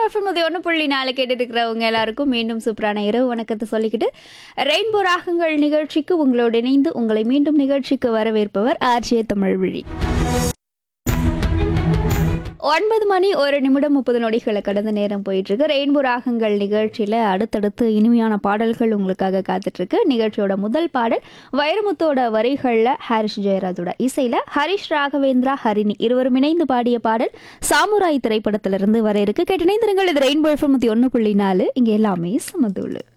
FM 1.4 கேட்டுட்டு இருக்கிறவங்க எல்லாருக்கும் மீண்டும் சூப்பரான இரவு வணக்கத்தை சொல்லிக்கிட்டு ரெயின்போ ராகங்கள் நிகழ்ச்சிக்கு உங்களோடு இணைந்து உங்களை மீண்டும் நிகழ்ச்சிக்கு வரவேற்பவர் ஆர்ஜே தமிழ்விழி. 9 மணி 1 நிமிடம் 30 நொடிகளை கடந்த நேரம் போயிட்டு இருக்கு. ரெயின்போ ராகங்கள் நிகழ்ச்சியில அடுத்தடுத்து இனிமையான பாடல்கள் உங்களுக்காக காத்துட்டு இருக்கு. நிகழ்ச்சியோட முதல் பாடல் வைரமுத்தோட வரிகள்ல ஹாரிஸ் ஜெயராஜோட இசையில ஹரிஷ் ராகவேந்திரா ஹரிணி இருவரும் இணைந்து பாடிய பாடல் சாமுராய் திரைப்படத்திலிருந்து வர இருக்கு. கேட்டு இணைந்திருங்கள். இது ரெயின்போ எஃப்எம் 1.4. இங்க எல்லாமே சமதுள்ளு.